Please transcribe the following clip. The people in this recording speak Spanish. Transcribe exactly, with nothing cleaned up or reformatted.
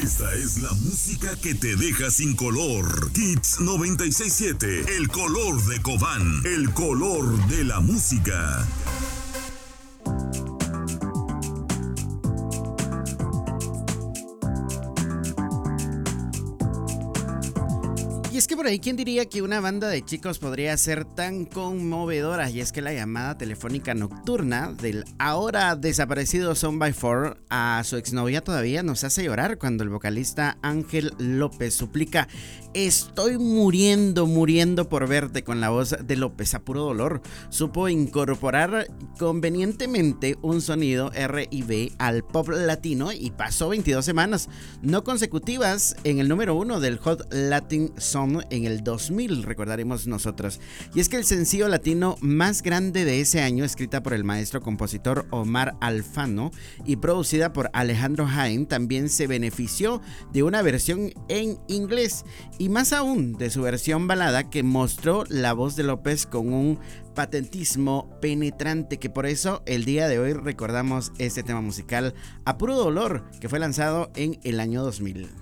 Esta es la música que te deja sin color. Hits noventa y seis punto siete, el color de Cobán, el color de la música. Y es que por ahí, ¿quién diría que una banda de chicos podría ser tan conmovedora? Y es que la llamada telefónica nocturna del ahora desaparecido Son by Four a su exnovia todavía nos hace llorar cuando el vocalista Ángel López suplica: estoy muriendo, muriendo por verte, con la voz de López. A puro dolor supo incorporar convenientemente un sonido R y B al pop latino y pasó veintidós semanas no consecutivas en el número uno del Hot Latin Song en el dos mil, recordaremos nosotros. Y es que el sencillo latino más grande de ese año, escrita por el maestro compositor Omar Alfano y producida por Alejandro Jaén, también se benefició de una versión en inglés y más aún de su versión balada, que mostró la voz de López con un patentismo penetrante, que por eso el día de hoy recordamos este tema musical a puro dolor, que fue lanzado en el año dos mil.